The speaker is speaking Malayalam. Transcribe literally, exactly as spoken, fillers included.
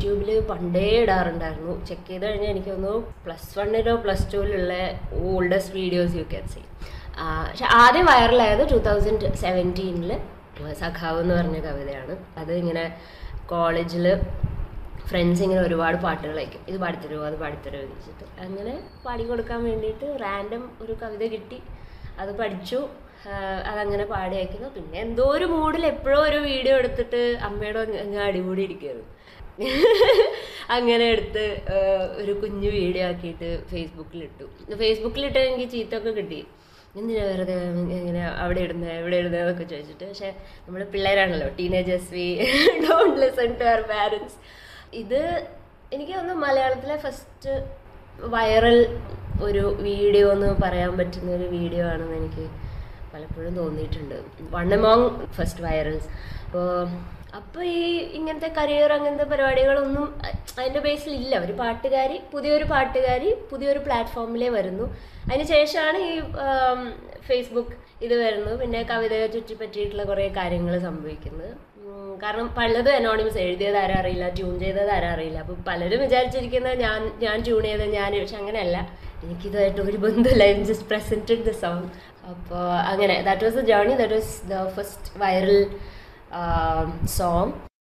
യൂട്യൂബിൽ പണ്ടേ ഇടാറുണ്ടായിരുന്നു. ചെക്ക് ചെയ്ത് കഴിഞ്ഞാൽ എനിക്കൊന്നു plus വണ്ണിലോ plus ടുവിലുള്ള oldest videos you can see. പക്ഷെ ആദ്യം വൈറലായത് ടൂ തൗസൻഡ് സെവൻറ്റീനിൽ സഖാവ് എന്ന് പറഞ്ഞ കവിതയാണ്. അത് ഇങ്ങനെ കോളേജിൽ ഫ്രണ്ട്സ് ഇങ്ങനെ ഒരുപാട് പാട്ടുകൾ വയ്ക്കും, ഇത് പാടിത്തരുമോ അത് പാടിത്തരുമോ എന്ന് വെച്ചിട്ട് അങ്ങനെ പാടിക്കൊടുക്കാൻ വേണ്ടിയിട്ട് റാൻഡം ഒരു കവിത കിട്ടി, അത് പഠിച്ചു, അതങ്ങനെ പാടി അയക്കുന്നു. പിന്നെ എന്തോ ഒരു മൂഡിൽ എപ്പോഴോ ഒരു വീഡിയോ എടുത്തിട്ട് അമ്മയുടെ അങ്ങ് അടിപൊളി ഇരിക്കുന്നു അങ്ങനെ എടുത്ത് ഒരു കുഞ്ഞു വീഡിയോ ആക്കിയിട്ട് ഫേസ്ബുക്കിലിട്ടു. ഫേസ്ബുക്കിലിട്ട് എനിക്ക് ചീത്തൊക്കെ കിട്ടി, എന്തിനാ വെറുതെ ഇങ്ങനെ അവിടെ ഇടുന്നത് എവിടെ ഇടുന്നത് എന്നൊക്കെ ചോദിച്ചിട്ട്. പക്ഷെ നമ്മുടെ പിള്ളേരാണല്ലോ, teenagers, we don't listen to our parents. ഇത് എനിക്ക് തോന്നുന്നു മലയാളത്തിലെ ഫസ്റ്റ് വൈറൽ ഒരു വീഡിയോ എന്ന് പറയാൻ പറ്റുന്ന ഒരു വീഡിയോ ആണെന്ന് എനിക്ക് പലപ്പോഴും തോന്നിയിട്ടുണ്ട്. One among first virals. അപ്പോൾ അപ്പോൾ ഈ ഇങ്ങനത്തെ കരിയർ അങ്ങനത്തെ പരിപാടികളൊന്നും അതിൻ്റെ ബേസിലില്ല. ഒരു പാട്ടുകാരി, പുതിയൊരു പാട്ടുകാരി പുതിയൊരു പ്ലാറ്റ്ഫോമിലേ വരുന്നു. അതിന് ശേഷമാണ് ഈ ഫേസ്ബുക്ക് ഇത് വരുന്നത്. പിന്നെ കവിതയെ ചുറ്റിപ്പറ്റിയിട്ടുള്ള കുറേ കാര്യങ്ങൾ സംഭവിക്കുന്നത്. കാരണം പലതും അനോണിമസ്, എഴുതിയത് ആരും അറിയില്ല, ട്യൂൺ ചെയ്തത് ആരും അറിയില്ല. അപ്പോൾ പലരും വിചാരിച്ചിരിക്കുന്നത് ഞാൻ ഞാൻ ട്യൂൺ ചെയ്തത് ഞാൻ, പക്ഷെ അങ്ങനെയല്ല, എനിക്കിതായിട്ട് ഒരു ബന്ധമില്ല, I just presented the song. അപ്പോൾ അങ്ങനെ that was the journey, that was the first viral song.